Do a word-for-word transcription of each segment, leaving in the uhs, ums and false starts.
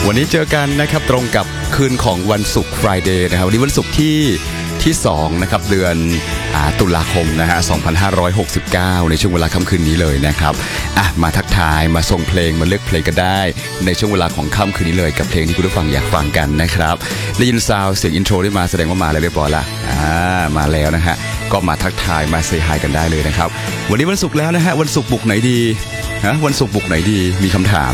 วันนี้เจอกันนะครับตรงกับคืนของวันศุกร์ Friday นะครับวันนี้วันศุกร์ที่ที่สองนะครับเดือนตุลาคมนะฮะสองพันห้าร้อยหกสิบเก้าในช่วงเวลาค่ำคืนนี้เลยนะครับอ่ะมาทักทายมาส่งเพลงมาเลือกเพลงกันได้ในช่วงเวลาของค่ำคืนนี้เลยกับเพลงที่คุณผู้ฟังอยากฟังกันนะครับได้ยินซาวเสียงอินโทรได้มาแสดงว่ามาแล้วเรียบร้อยละอ่ามาแล้วนะฮะก็มาทักทายมาเซฮายกันได้เลยนะครับวันนี้วันศุกร์แล้วนะฮะวันศุกร์บุกไหนดีฮะวันศุกร์บุกไหนดีมีคำถาม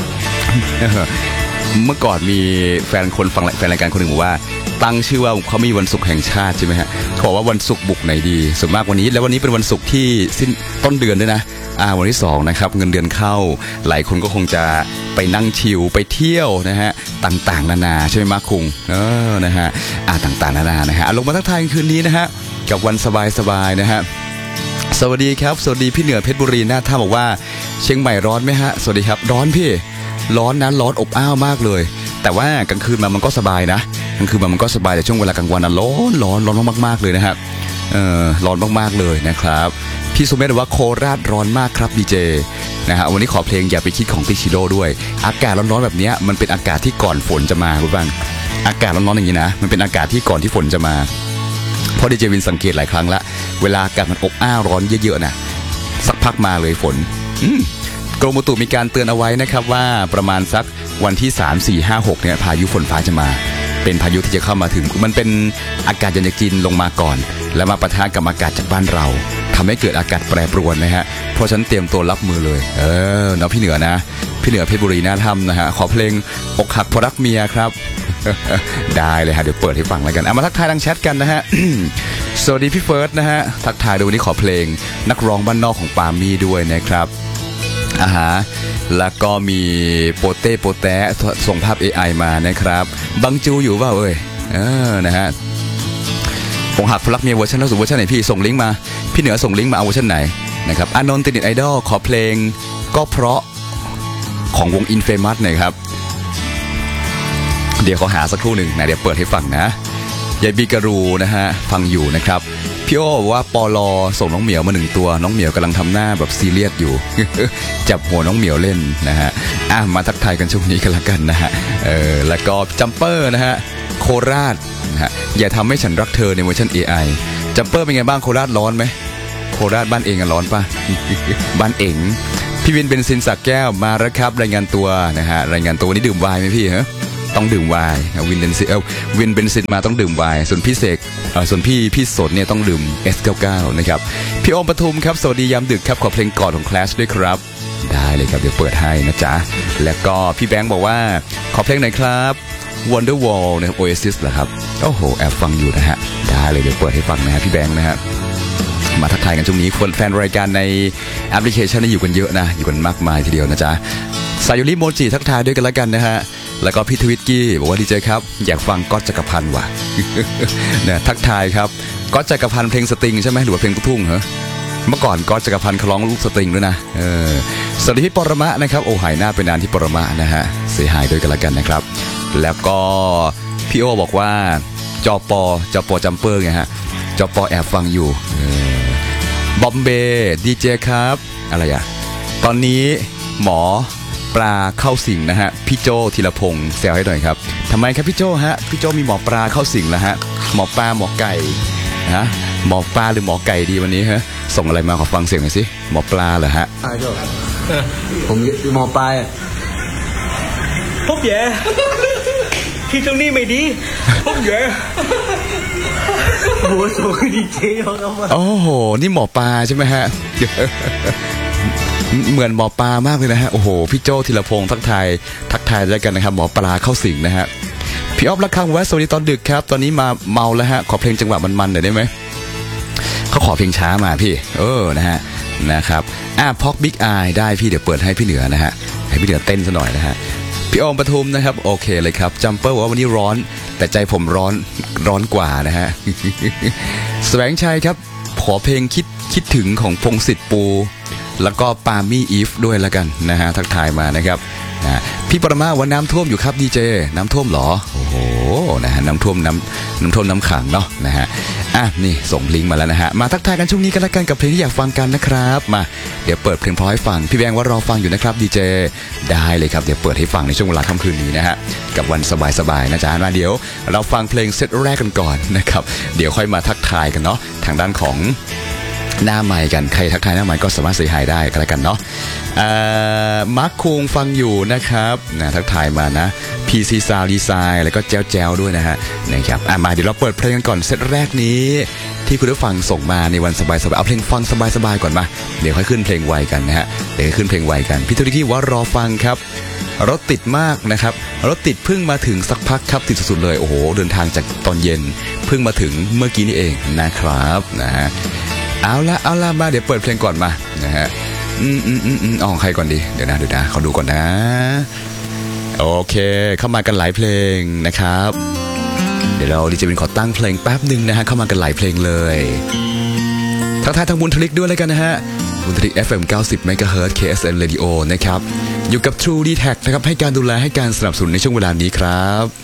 เมื่อก่อนมีแฟนคนฟังแฟนรายการคนหนึ่งบอกว่าตั้งชื่อว่าเขามีวันศุกร์แห่งชาติใช่ไหมฮะเขาบอกว่าวันศุกร์บุกไหนดีส่วนมากวันนี้แล้ววันนี้เป็นวันศุกร์ที่สิ้นต้นเดือนด้วยนะอ่าวันที่สองนะครับเงินเดือนเข้าหลายคนก็คงจะไปนั่งชิลไปเที่ยวนะฮะต่างๆนานาใช่ไหมมาคุงเออนะฮะอ่าต่างๆนานานะฮะลงมาทักทายคืนนี้นะฮะกับวันสบายๆนะฮะสวัสดีครับสวัสดีพี่เหนือเพชรบุรีนะท่าบอกว่าเชียงใหม่ร้อนไหมฮะสวัสดีครับร้อนพี่ร้อนนะร้อนอบอ้าวมากเลยแต่ว่ากลางคืนมามันก็สบายนะกลางคืนมามันก็สบายแต่ช่วงเวลากลางวันน่ะร้อนร้อนร้อนมากๆเลยนะครับเอ่อร้อนมากๆเลยนะครับพี่สุเมธบอกว่าโคราชร้อนมากครับดีเจนะฮะวันนี้ขอเพลงอย่าไปคิดของติชิโร่ด้วยอากาศร้อนๆแบบนี้มันเป็นอากาศที่ก่อนฝนจะมาคุณบ้างอากาศร้อนๆอย่างนี้นะมันเป็นอากาศที่ก่อนที่ฝนจะมาเพราะดีเจวินสังเกตหลายครั้งละเวลาอากาศมันอบอ้าวร้อนเยอะๆนะสักพักมาเลยฝนกรมอุตุมีการเตือนเอาไว้นะครับว่าประมาณสักวันที่สาม สี่ ห้า หกเนี่ยพายุฝนฟ้าจะมาเป็นพายุที่จะเข้ามาถึงมันเป็นอากาศเย็นจากจีนลงมาก่อนแล้วมาปะทะกับอากาศจากบ้านเราทำให้เกิดอากาศแปรปรวนนะฮะเพราะฉะนั้นเตรียมตัวรับมือเลยเออเนาะพี่เหนือนะพี่เหนือเพชรบุรีน่าทำนะฮะขอเพลงอกหักเพราะรักเมียครับ ได้เลยฮะเดี๋ยวเปิดให้ฟังแล้วกันเอามาทักทายทางแชทกันนะฮะ สวัสดีพี่เฟิร์สนะฮะทักทายดูวันนี้ขอเพลงนักร้องบ้านนอกของปามี่ด้วยนะครับอ่าฮะแล้วก็มีโปเต้โปแตะส่งภาพ เอ ไอ มานะครับบังจูอยู่เปล่าเอ้ยเออนะฮะอกหักเพราะรักเมียเวอร์ชันล่าสุดเวอร์ชันไหนพี่ส่งลิงก์มาพี่เหนือส่งลิงก์มาเอาเวอร์ชันไหนนะครับอานนท์ติดเน็ตไอดอลขอเพลงก็เพราะของวง Infamous หน่อยครับเดี๋ยวขอหาสักครู่หนึ่งนะเดี๋ยวเปิดให้ฟังนะยายบีการูนะฮะฟังอยู่นะครับพี่โอบอกว่าปลอส่งน้องเหมียวมาหนึ่งตัวน้องเหมียวกำลังทำหน้าแบบซีเรียสอยู่ จับหัวน้องเหมียวเล่นนะฮะอ่ะมาทักทายกันช่วงนี้กันละกันนะฮะเออแล้วก็จัมเปอร์นะฮะโคราชนะฮะอย่าทำให้ฉันรักเธอในเวอร์ชัน เอ ไอ จัมเปอร์เป็นไงบ้างโคราชร้อนไหมโคราชบ้านเองอะร้อนป่ะ บ้านเองพี่วินเบนซินสักแก้วมาแล้วครับรายงานตัวนะฮะรายงานตัววันนี้ดื่มไวน์ไหมพี่ฮะต้องดื่มไวน์วินเบนซินเออวินเบนซินมาต้องดื่มไวน์ส่วนพี่เสกเออส่วนพี่พี่สดเนี่ยต้องดื่ม เอส เก้าสิบเก้า นะครับพี่โอมปทุมครับสวัสดียามดึกครับขอเพลงก่อนของ Clash ด้วยครับได้เลยครับเดี๋ยวเปิดให้นะจ๊ะแล้วก็พี่แบงค์บอกว่าขอเพลงหน่อยครับ Wonderwall นะครับ Oasis เหรอครับโอ้โหแอบฟังอยู่นะฮะได้เลยเดี๋ยวเปิดให้ฟังนะฮะพี่แบงค์นะฮะมาทักทายกันช่วงนี้คนแฟนรายการในแอปพลิเคชันนี่อยู่กันเยอะนะอยู่กันมากมายทีเดียวนะจ๊ะสายุริโมจิทักทายด้วยกันแล้วกันนะฮะแล้วก็พี่ทวิตกี้บอกว่าดีเจครับอยากฟังก๊อตจักรพันธ์ว่ะ เนี่ยทักทายครับก๊อตจักรพันธ์เพลงสตริงใช่ไหมหรือว่าเพลงลูกทุ่งเหรอเมื่อก่อนก๊อตจักรพันธ์เขาร้องลูกสตริงด้วยนะเออสวัสดีพี่ปรมะนะครับโอ้หายหน้าไปนานที่ปรมะนะฮะเสียหายด้วยกันแล้วกันนะครับแล้วก็พี่โอบอกว่าจอปอจอปอจัมเปอร์ไงฮะจอปอแอบฟังอยู่บอมเบย์ดีเจครับอะไรอ่ะตอนนี้หมอปลาเข้าสิงนะฮะพี่โจธีรพงศ์แซวให้หน่อยครับทำไมครับพี่โจฮะพี่โจมีหมอปลาเข้าสิงแล้วฮะหมอปลาหมอไก่ฮะหมอปลาหรือหมอไก่ดีวันนี้ฮะส่งอะไรมาขอฟังเสียงหน่อยสิหมอปลาเหรอฮะอ่าโจผมหมอปลาพบแย่ที่ตรงนี้ไม่ดีพบแย่โอ้โหส่งดีเจเขาเข้ามาโอ้โหนี่หมอปลาใช่ไหมฮะเหมือนหมอปลามากเลยนะฮะโอ้โหพี่โจธีรพงศ์ทักทายทักทายด้วยกันนะครับหมอปลาเข้าสิงนะฮะพี่ออฟละคังแวะสวัสดีตอนดึกครับตอนนี้มาเมาแล้วฮะขอเพลงจังหวะมันๆหน่อยได้ไหมเขาขอเพลงช้ามาพี่เออนะฮะนะครับอ่ะพ็อกบิ๊กไอได้พี่เดี๋ยวเปิดให้พี่เหนือนะฮะให้พี่เหนือเต้นซะหน่อยนะฮะพี่ออมปทุมนะครับโอเคเลยครับจัมเปอร์ว่าวันนี้ร้อนแต่ใจผมร้อนร้อนกว่านะฮะ แสวงชัยครับขอเพลงคิดคิดถึงของพงศิษฐ์ปูแล้วก็ปามี่อีฟด้วยแล้วกันนะฮะทักทายมานะครับนะพี่ปรมาวันน้ำท่วมอยู่ครับดีเจน้ำท่วมเหรอโอ้โหนะฮะน้ำท่วมน้ำน้ำท่วมน้ำขังเนาะนะฮะอ่ะนี่ส่งลิงก์มาแล้วนะฮะมาทักทายกันช่วงนี้กันละกันกับเพลงที่อยากฟังกันนะครับมาเดี๋ยวเปิดเพลงเพราะให้ฟังพี่แบงค์ว่ารอฟังอยู่นะครับดีเจได้เลยครับเดี๋ยวเปิดให้ฟังในช่วงเวลาค่ำคืนนี้นะฮะกับวันสบายๆนะจ๊ะมาเดี๋ยวเราฟังเพลงเซตแรกกันก่อนนะครับเดี๋ยวค่อยมาทักทายกันเนาะทางด้านของหน้าไมค์กันใครทักทายหน้าไมค์ก็สามารถเสียหายได้กันแล้วกันเนาะมาร์คคุงฟังอยู่นะครับนะทักทายมานะ พี ซี Sound Design แล้วก็แจวๆด้วยนะฮะนะครับมาเดี๋ยวเราเปิดเพลงกันก่อนเซตแรกนี้ที่คุณผู้ฟังส่งมาในวันสบายๆเอาเพลงฟังสบายๆก่อนมาเดี๋ยวค่อยขึ้นเพลงไวกันนะฮะเดี๋ยวขึ้นเพลงไวกันพี่ธุรกี้ว่ารอฟังครับรถติดมากนะครับรถติดเพิ่งมาถึงสักพักครับติดสุดๆเลยโอ้โหเดินทางจากตอนเย็นเพิ่งมาถึงเมื่อกี้นี่เองนะครับนะฮะเอาละเอาละมาเดี๋ยวเปิดเพลงก่อนมานะฮะอืมอืมอืมอืมเอาของใครก่อนดีเดี๋ยวนะเดี๋ยวนะเขาดูก่อนนะโอเคเข้ามากันหลายเพลงนะครับเดี๋ยวเราดีเจวินขอตั้งเพลงแป๊บหนึ่งนะฮะเข้ามากันหลายเพลงเลยทักทายทางบุญทลิกด้วยเลยกันนะฮะบุญทลิก เอฟ เอ็ม เก้าสิบ เมกะเฮิรตซ์ เค เอส เอ็น Radio นะครับอยู่กับ True ดี แท็ก นะครับให้การดูแลให้การสนับสนุนในช่วงเวลานี้ครับ